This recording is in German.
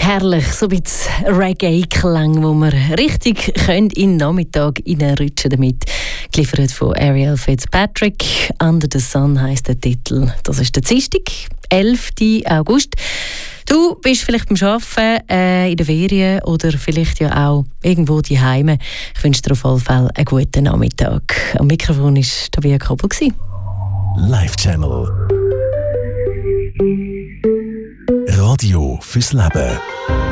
herrlich, so ein bisschen Reggae-Klang, wo wir richtig in den Nachmittag reinrutschen damit. Geliefert von Ariel Fitzpatrick. «Under the Sun» heisst der Titel. Das ist der Dienstag, 11. August. Du bist vielleicht beim Arbeiten, in der Ferien oder vielleicht ja auch irgendwo daheim. Ich wünsche dir auf jeden Fall einen guten Nachmittag. Am Mikrofon war Tabea Koppel. Live Channel. Radio fürs Leben.